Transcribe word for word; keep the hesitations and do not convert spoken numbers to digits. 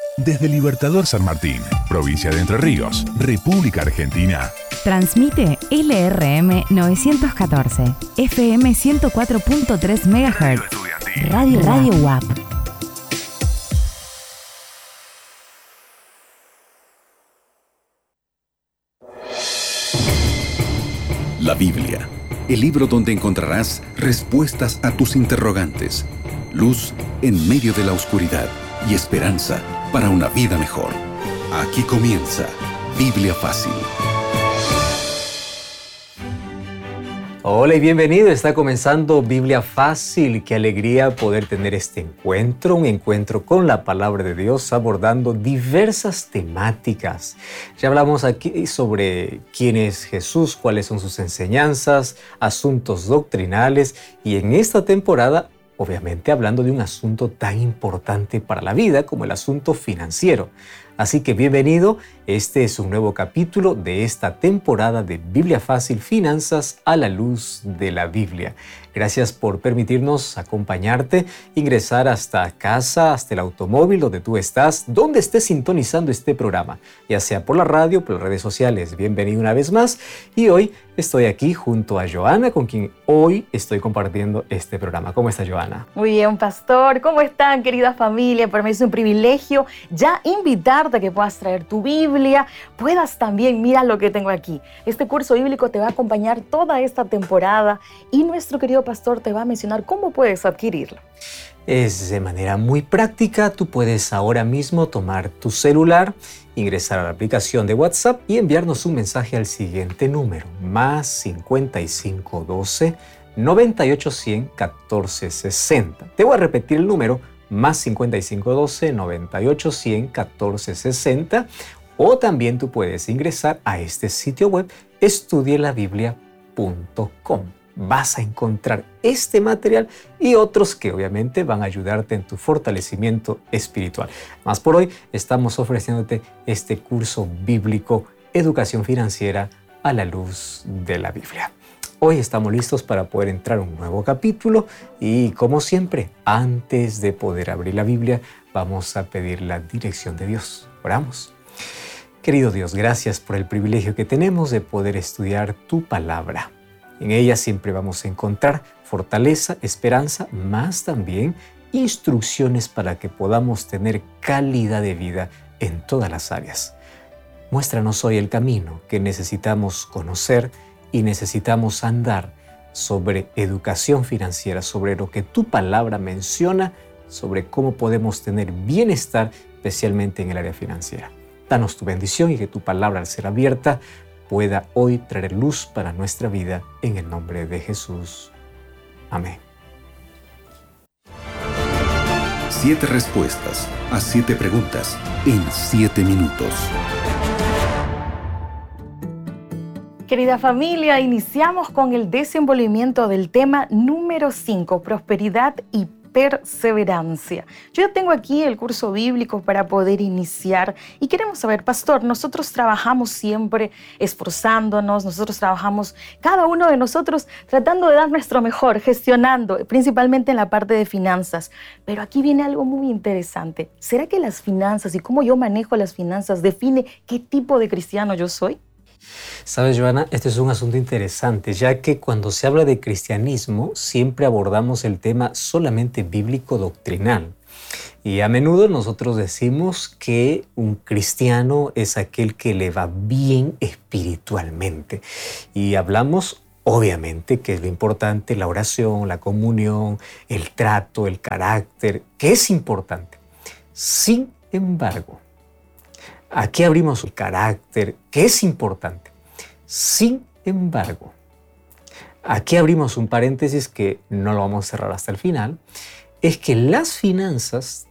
Desde Libertador San Martín, provincia de Entre Ríos, República Argentina. Transmite L R M novecientos catorce, F M ciento cuatro punto tres megahertz. Radio Radio U A P. La Biblia, el libro donde encontrarás respuestas a tus interrogantes, luz en medio de la oscuridad y esperanza para una vida mejor. Aquí comienza Biblia Fácil. Hola y bienvenido, está comenzando Biblia Fácil. Qué alegría poder tener este encuentro, un encuentro con la Palabra de Dios abordando diversas temáticas. Ya hablamos aquí sobre quién es Jesús, cuáles son sus enseñanzas, asuntos doctrinales y en esta temporada, obviamente hablando de un asunto tan importante para la vida como el asunto financiero. Así que bienvenido, este es un nuevo capítulo de esta temporada de Biblia Fácil, Finanzas a la Luz de la Biblia. Gracias por permitirnos acompañarte, ingresar hasta casa, hasta el automóvil donde tú estás, donde estés sintonizando este programa, ya sea por la radio, por las redes sociales. Bienvenido una vez más y hoy estoy aquí junto a Joana, con quien hoy estoy compartiendo este programa. ¿Cómo está, Joana? Muy bien, pastor. ¿Cómo están, querida familia? Para mí es un privilegio ya invitarte a que puedas traer tu Biblia, puedas también, mira lo que tengo aquí. Este curso bíblico te va a acompañar toda esta temporada y nuestro querido pastor te va a mencionar cómo puedes adquirirlo. Es de manera muy práctica. Tú puedes ahora mismo tomar tu celular, ingresar a la aplicación de WhatsApp y enviarnos un mensaje al siguiente número, más cincuenta y cinco doce, noventa y ocho cien, catorce sesenta. Te voy a repetir el número, más cincuenta y cinco doce, noventa y ocho cien, catorce sesenta, o también tú puedes ingresar a este sitio web estudie la biblia punto com. Vas a encontrar este material y otros que obviamente van a ayudarte en tu fortalecimiento espiritual. Más por hoy estamos ofreciéndote este curso bíblico, Educación Financiera a la Luz de la Biblia. Hoy estamos listos para poder entrar a un nuevo capítulo y, como siempre, antes de poder abrir la Biblia, vamos a pedir la dirección de Dios. Oramos. Querido Dios, gracias por el privilegio que tenemos de poder estudiar tu palabra. En ella siempre vamos a encontrar fortaleza, esperanza, más también instrucciones para que podamos tener calidad de vida en todas las áreas. Muéstranos hoy el camino que necesitamos conocer y necesitamos andar sobre educación financiera, sobre lo que tu palabra menciona, sobre cómo podemos tener bienestar, especialmente en el área financiera. Danos tu bendición y que tu palabra, al ser abierta, pueda hoy traer luz para nuestra vida en el nombre de Jesús. Amén. Siete respuestas a siete preguntas en siete minutos. Querida familia, iniciamos con el desenvolvimiento del tema número cinco, prosperidad y perseverancia. Yo ya tengo aquí el curso bíblico para poder iniciar y queremos saber, pastor, nosotros trabajamos siempre esforzándonos, nosotros trabajamos, cada uno de nosotros tratando de dar nuestro mejor, gestionando, principalmente en la parte de finanzas. Pero aquí viene algo muy interesante. ¿Será que las finanzas y cómo yo manejo las finanzas define qué tipo de cristiano yo soy? Sabes, Joana, este es un asunto interesante, ya que cuando se habla de cristianismo siempre abordamos el tema solamente bíblico doctrinal. Y a menudo nosotros decimos que un cristiano es aquel que le va bien espiritualmente. Y hablamos, obviamente, que es lo importante, la oración, la comunión, el trato, el carácter, que es importante. Sin embargo, aquí abrimos el carácter, que es importante. Sin embargo, aquí abrimos un paréntesis que no lo vamos a cerrar hasta el final, es que las finanzas